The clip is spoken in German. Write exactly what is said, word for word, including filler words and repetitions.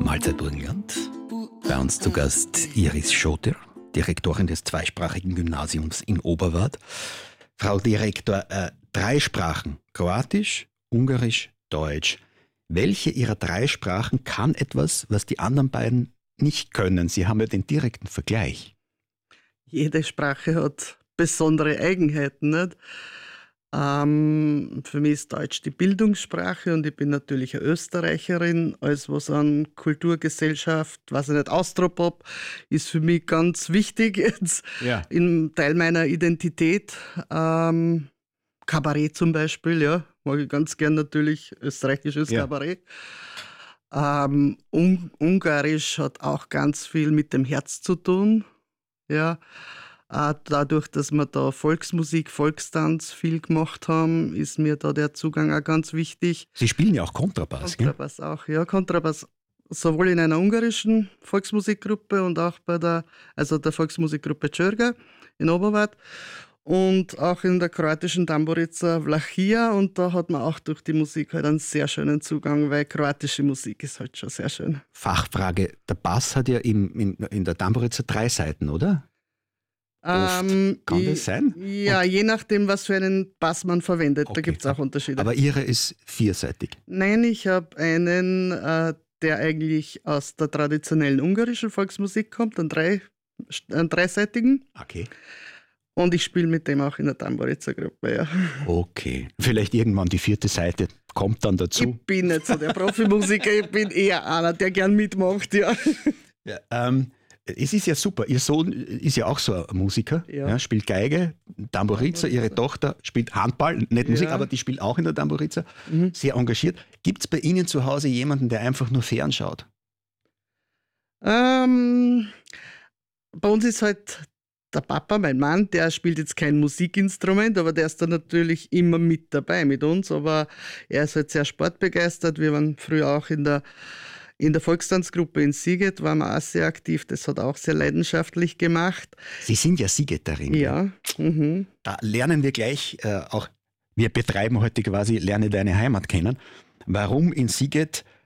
Mahlzeit Burgenland. Bei uns zu Gast Iris Schoter, Direktorin des zweisprachigen Gymnasiums in Oberwart. Frau Direktor, äh, drei Sprachen, Kroatisch, Ungarisch, Deutsch. Welche Ihrer drei Sprachen kann etwas, was die anderen beiden nicht können? Sie haben ja den direkten Vergleich. Jede Sprache hat besondere Eigenheiten, nicht? Ähm, für mich ist Deutsch die Bildungssprache und ich bin natürlich eine Österreicherin. Alles, was an Kulturgesellschaft, was ich nicht, Austropop, ist für mich ganz wichtig jetzt. Ja. Im Teil meiner Identität. Ähm, Kabarett zum Beispiel, ja, mag ich ganz gern natürlich, österreichisches ja. Kabarett. Ähm, Un- Ungarisch hat auch ganz viel mit dem Herz zu tun, ja. Äh, dadurch, dass wir da Volksmusik, Volkstanz viel gemacht haben, ist mir da der Zugang auch ganz wichtig. Sie spielen ja auch Kontrabass, Kontrabass gell? auch, ja, Kontrabass sowohl in einer ungarischen Volksmusikgruppe und auch bei der, also der Volksmusikgruppe Čörga in Oberwart und auch in der kroatischen Tamburica Vlachia, und da hat man auch durch die Musik halt einen sehr schönen Zugang, weil kroatische Musik ist halt schon sehr schön. Fachfrage, der Bass hat ja im, in, in der Tamburica drei Seiten, oder? Ähm, Kann das sein? Ja, und je nachdem, was für einen Bass man verwendet. Okay. Da gibt es auch Unterschiede. Aber Ihre ist vierseitig? Nein, ich habe einen, äh, der eigentlich aus der traditionellen ungarischen Volksmusik kommt, einen, drei, einen dreiseitigen. Okay. Und ich spiele mit dem auch in der Tamburica-Gruppe, ja. Okay. Vielleicht irgendwann die vierte Seite kommt dann dazu. Ich bin nicht so der Profimusiker, ich bin eher einer, der gern mitmacht, ja. Ja, ähm, es ist ja super. Ihr Sohn ist ja auch so ein Musiker, ja. Ja, spielt Geige, Tamburica. Ihre Tochter spielt Handball, nicht ja. Musik, aber die spielt auch in der Tamburica. Mhm. Sehr engagiert. Gibt es bei Ihnen zu Hause jemanden, der einfach nur fernschaut? Ähm, bei uns ist halt der Papa, mein Mann, der spielt jetzt kein Musikinstrument, aber der ist da natürlich immer mit dabei mit uns. Aber er ist halt sehr sportbegeistert. Wir waren früher auch in der In der Volkstanzgruppe in Siget waren wir auch sehr aktiv. Das hat er auch sehr leidenschaftlich gemacht. Sie sind ja Sigeterin. Ja. Mhm. Da lernen wir gleich äh, auch, wir betreiben heute quasi Lerne deine Heimat kennen. Warum in Siget